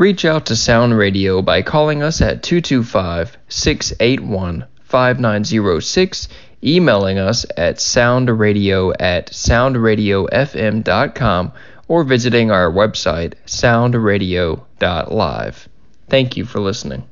Reach out to Sound Radio by calling us at 225-681-5906, emailing us at soundradio@soundradiofm.com, or visiting our website, soundradio.live. Thank you for listening.